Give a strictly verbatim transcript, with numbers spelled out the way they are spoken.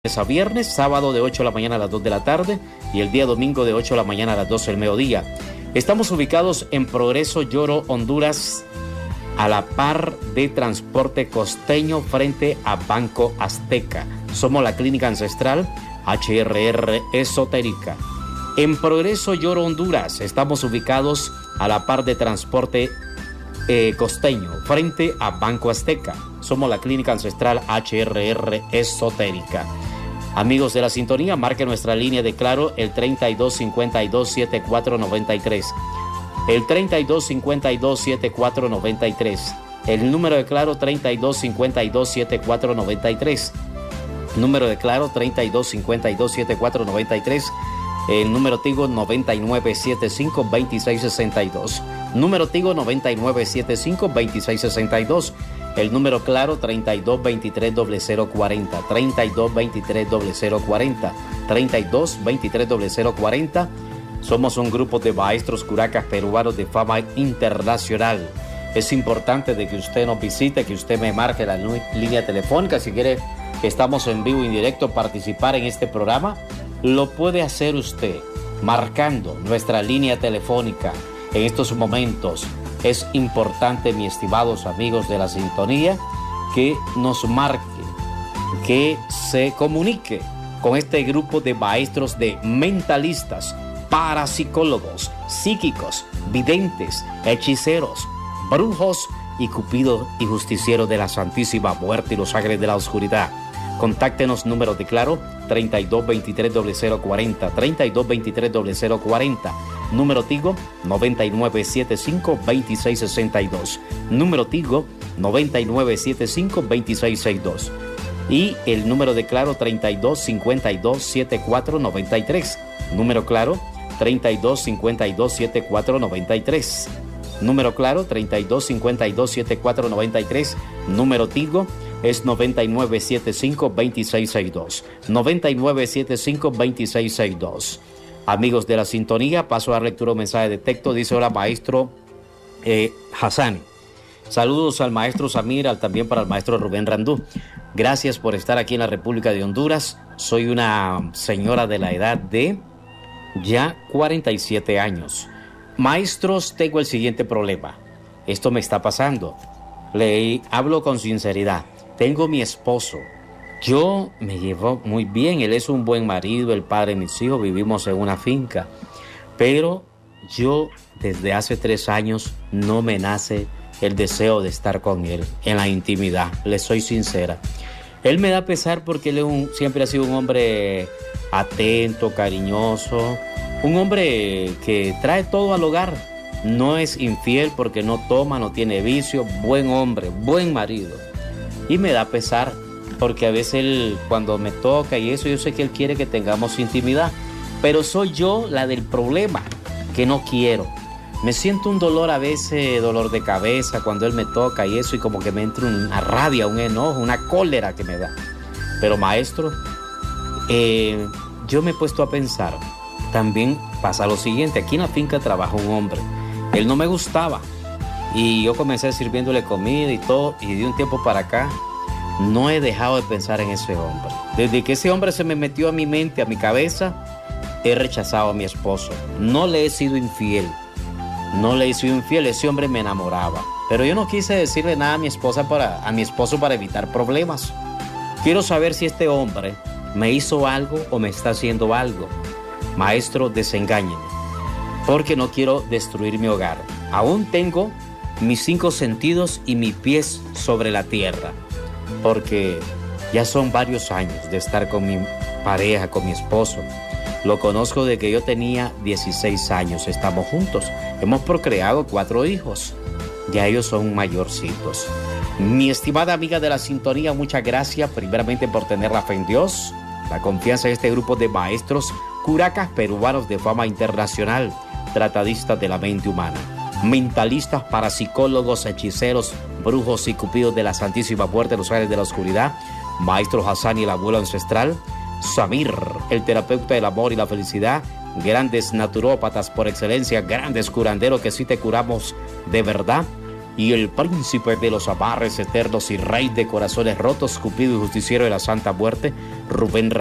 A viernes, sábado de ocho de la mañana a las dos de la tarde y el día domingo de ocho de la mañana a las doce del mediodía. Estamos ubicados en Progreso Lloro, Honduras, a la par de Transporte Costeño frente a Banco Azteca. Somos la Clínica Ancestral H R R Esotérica. En Progreso Lloro, Honduras, estamos ubicados a la par de Transporte eh, Costeño frente a Banco Azteca. Somos la Clínica Ancestral H R R Esotérica. Amigos de la sintonía, marque nuestra línea de Claro, el treinta y dos cincuenta y dos setenta y cuatro noventa y tres. El treinta y dos cincuenta y dos setenta y cuatro noventa y tres. El número de Claro, treinta y dos cincuenta y dos setenta y cuatro noventa y tres. Número de Claro, treinta y dos cincuenta y dos setenta y cuatro noventa y tres. El número Tigo, noventa y nueve setenta y cinco veintiséis sesenta y dos. Número Tigo, noventa y nueve setenta y cinco veintiséis sesenta y dos. El número Claro, treinta y dos veintitrés cero cero cuarenta, treinta y dos veintitrés cero cero cuarenta, treinta y dos veintitrés cero cero cuarenta. Somos un grupo de maestros curacas peruanos de fama internacional. Es importante de que usted nos visite, que usted me marque la línea telefónica. Si quiere que estamos en vivo y en directo participar en este programa, lo puede hacer usted marcando nuestra línea telefónica en estos momentos. Es importante, mis estimados amigos de la sintonía, que nos marque, que se comunique con este grupo de maestros, de mentalistas, parapsicólogos, psíquicos, videntes, hechiceros, brujos y cupido y justiciero de la Santísima Muerte y los ángeles de la oscuridad. Contáctenos, número de Claro, treinta y dos veintitrés cero cero cuarenta, treinta y dos veintitrés cero cero cuarenta. Número Tigo, noventa y nueve setenta y cinco veintiséis sesenta y dos. Número Tigo, noventa y nueve setenta y cinco veintiséis sesenta y dos. Y el número de Claro, treinta y dos cincuenta y dos setenta y cuatro noventa y tres. Número Claro, treinta y dos cincuenta y dos setenta y cuatro noventa y tres. Número Claro, treinta y dos cincuenta y dos setenta y cuatro noventa y tres. Número Tigo es noventa y nueve setenta y cinco veintiséis sesenta y dos. noventa y nueve setenta y cinco veintiséis sesenta y dos. Amigos de la sintonía, paso a dar lectura un mensaje de texto. Dice: hola, maestro eh, Hassani. Saludos al maestro Samir, al, también para el maestro Rubén Randú. Gracias por estar aquí en la República de Honduras. Soy una señora de la edad de ya cuarenta y siete años. Maestros, tengo el siguiente problema. Esto me está pasando. Le hablo con sinceridad. Tengo mi esposo. Yo me llevo muy bien. Él es un buen marido, el padre de mis hijos. Vivimos en una finca. Pero yo desde hace tres años no me nace el deseo de estar con él en la intimidad. Le soy sincera. Él me da pesar porque él es un, siempre ha sido un hombre atento, cariñoso. Un hombre que trae todo al hogar. No es infiel porque no toma, no tiene vicio. Buen hombre, buen marido. Y me da pesar porque a veces él, cuando me toca y eso, yo sé que él quiere que tengamos intimidad. Pero soy yo la del problema, que no quiero. Me siento un dolor a veces, dolor de cabeza cuando él me toca y eso, y como que me entra una rabia, un enojo, una cólera que me da. Pero maestro, eh, yo me he puesto a pensar, también pasa lo siguiente. Aquí en la finca trabaja un hombre. Él no me gustaba y yo comencé sirviéndole comida y todo, y de un tiempo para acá no he dejado de pensar en ese hombre. Desde que ese hombre se me metió a mi mente, a mi cabeza, he rechazado a mi esposo. No le he sido infiel. No le he sido infiel. Ese hombre me enamoraba. Pero yo no quise decirle nada a mi esposa para, a mi esposo para evitar problemas. Quiero saber si este hombre me hizo algo o me está haciendo algo. Maestro, desengáñeme, porque no quiero destruir mi hogar. Aún tengo mis cinco sentidos y mis pies sobre la tierra, porque ya son varios años de estar con mi pareja, con mi esposo. Lo conozco desde que yo tenía dieciséis años. Estamos juntos. Hemos procreado cuatro hijos. Ya ellos son mayorcitos. Mi estimada amiga de la sintonía, muchas gracias primeramente por tener la fe en Dios, la confianza en este grupo de maestros curacas peruanos de fama internacional, tratadistas de la mente humana, mentalistas, parapsicólogos, hechiceros, brujos y cupidos de la Santísima Muerte, los ángeles de la oscuridad, maestro Hassani, el abuelo ancestral, Samir, el terapeuta del amor y la felicidad, grandes naturópatas por excelencia, grandes curanderos que sí te curamos de verdad, y el príncipe de los amarres eternos y rey de corazones rotos, Cupido y justiciero de la Santa Muerte, Rubén